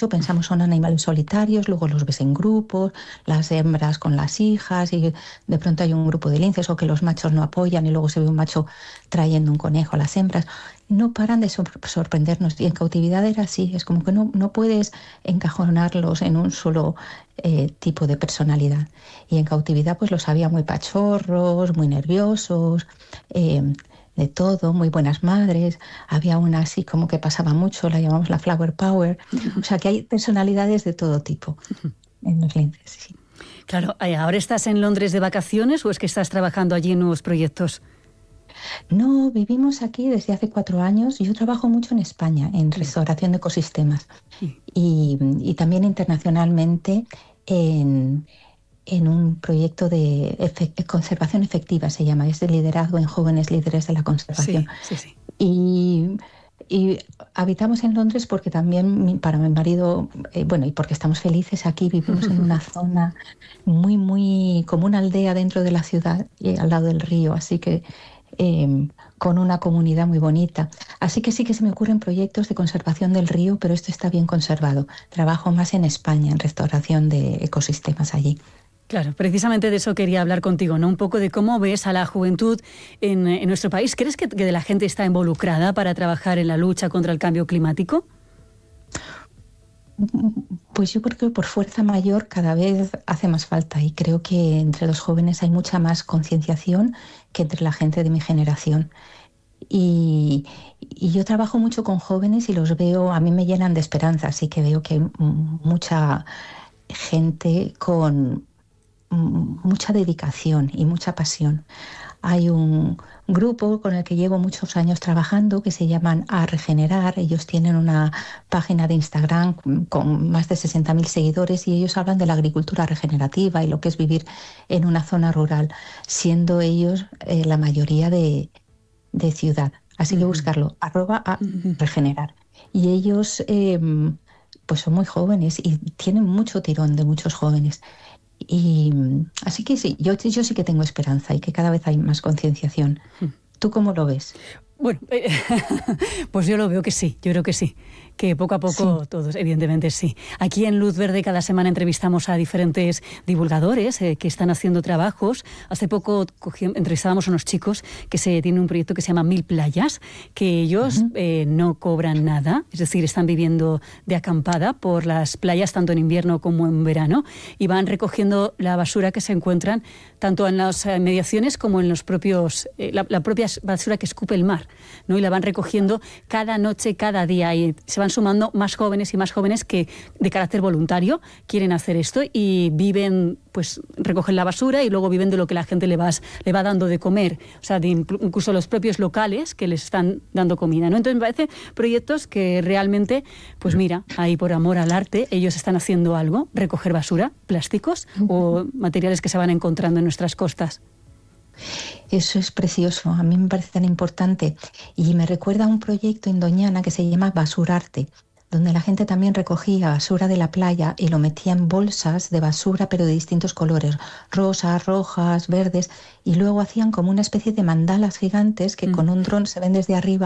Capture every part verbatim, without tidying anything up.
mucho, pensamos son animales solitarios, luego los ves en grupos, las hembras con las hijas y de pronto hay un grupo de linces o que los machos no apoyan y luego se ve un macho trayendo un conejo a las hembras. No paran de sor- sorprendernos y en cautividad era así, es como que no, no puedes encajonarlos en un solo eh, tipo de personalidad. Y en cautividad pues los había muy pachorros, muy nerviosos, eh, de todo, muy buenas madres. Había una así como que pasaba mucho, la llamamos la flower power. O sea que hay personalidades de todo tipo en los linces, sí. Claro, ¿ahora estás en Londres de vacaciones o es que estás trabajando allí en nuevos proyectos? No, vivimos aquí desde hace cuatro años. Yo trabajo mucho en España, en restauración de ecosistemas y, y también internacionalmente en, en un proyecto de efe- conservación efectiva, se llama, es de liderazgo en jóvenes líderes de la conservación. Sí, sí, sí. Y, y habitamos en Londres porque también mi- para mi marido, eh, bueno, y porque estamos felices aquí, vivimos en una zona muy, muy, como una aldea dentro de la ciudad, eh, al lado del río, así que eh, con una comunidad muy bonita. Así que sí que se me ocurren proyectos de conservación del río, pero esto está bien conservado. Trabajo más en España, en restauración de ecosistemas allí. Claro, precisamente de eso quería hablar contigo, ¿no? Un poco de cómo ves a la juventud en, en nuestro país. ¿Crees que, que la gente está involucrada para trabajar en la lucha contra el cambio climático? Pues yo creo que por fuerza mayor cada vez hace más falta y creo que entre los jóvenes hay mucha más concienciación que entre la gente de mi generación. Y, y yo trabajo mucho con jóvenes y los veo, a mí me llenan de esperanza, así que veo que hay mm, mucha gente con mm, mucha dedicación y mucha pasión. Hay un grupo con el que llevo muchos años trabajando que se llaman A Regenerar. Ellos tienen una página de Instagram con más de sesenta mil seguidores y ellos hablan de la agricultura regenerativa y lo que es vivir en una zona rural, siendo ellos eh, la mayoría de, de ciudad. Así que buscarlo, arroba A Regenerar. Y ellos eh, pues son muy jóvenes y tienen mucho tirón de muchos jóvenes. Y así que sí, yo, yo sí que tengo esperanza y que cada vez hay más concienciación. ¿Tú cómo lo ves? Bueno, eh, pues yo lo veo que sí, yo creo que sí, que poco a poco Sí. todos, evidentemente sí. Aquí en Luz Verde cada semana entrevistamos a diferentes divulgadores eh, que están haciendo trabajos. Hace poco cogí, entrevistábamos a unos chicos que se tienen un proyecto que se llama Mil Playas, que ellos uh-huh. eh, no cobran nada, es decir, están viviendo de acampada por las playas tanto en invierno como en verano y van recogiendo la basura que se encuentran tanto en las mediaciones como en los propios, eh, la, la propia basura que escupe el mar, ¿no? Y la van recogiendo cada noche, cada día y se van sumando más jóvenes y más jóvenes que de carácter voluntario quieren hacer esto y viven, pues recogen la basura y luego viven de lo que la gente le va, le va dando de comer, o sea, de incluso los propios locales que les están dando comida, ¿no? Entonces me parece proyectos que realmente, pues mira, ahí por amor al arte, ellos están haciendo algo, recoger basura, plásticos o materiales que se van encontrando en nuestras costas. Eso es precioso, a mí me parece tan importante y me recuerda a un proyecto en Doñana que se llama Basurarte, donde la gente también recogía basura de la playa y lo metía en bolsas de basura pero de distintos colores, rosas, rojas, verdes, y luego hacían como una especie de mandalas gigantes que mm. con un dron se ven desde arriba.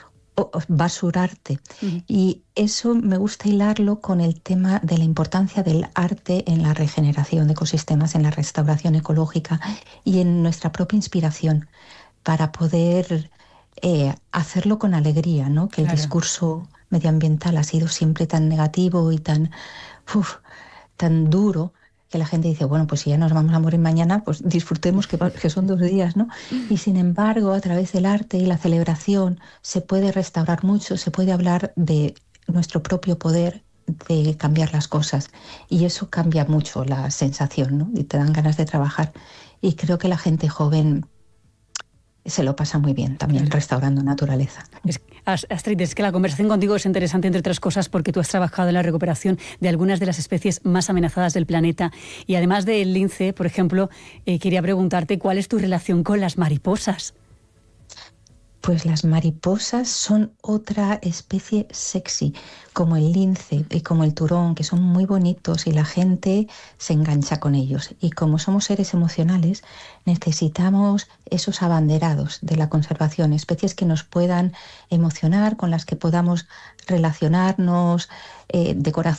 Basurarte. Uh-huh. Y eso me gusta hilarlo con el tema de la importancia del arte en la regeneración de ecosistemas, en la restauración ecológica y en nuestra propia inspiración para poder eh, hacerlo con alegría, ¿no? Que claro. El discurso medioambiental ha sido siempre tan negativo y tan, uf, tan duro, que la gente dice, bueno, pues si ya nos vamos a morir mañana, pues disfrutemos que, que son dos días, ¿no? Y sin embargo, a través del arte y la celebración se puede restaurar mucho, se puede hablar de nuestro propio poder de cambiar las cosas. Y eso cambia mucho la sensación, ¿no? Y te dan ganas de trabajar. Y creo que la gente joven se lo pasa muy bien también, claro. Restaurando naturaleza. Es, Astrid, es que la conversación contigo es interesante, entre otras cosas, porque tú has trabajado en la recuperación de algunas de las especies más amenazadas del planeta. Y además del lince, por ejemplo, eh, quería preguntarte cuál es tu relación con las mariposas. Pues las mariposas son otra especie sexy, como el lince y como el turón, que son muy bonitos y la gente se engancha con ellos. Y como somos seres emocionales, necesitamos esos abanderados de la conservación, especies que nos puedan emocionar, con las que podamos relacionarnos eh, de corazón.